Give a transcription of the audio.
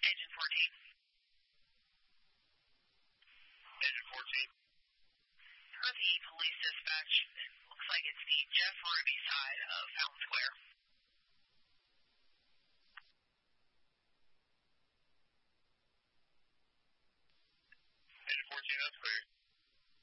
Agent 14. Agent 14. For the police dispatch, it looks like it's the Jeff Ruby side of Fountain Square. Agent 14, that's clear.